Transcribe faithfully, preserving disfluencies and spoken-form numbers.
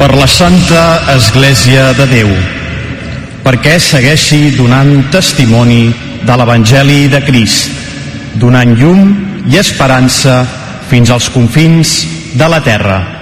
per la Santa Església de Déu, perquè segueixi donant testimoni de l'Evangeli de Crist, donant llum i esperança fins als confins de la terra.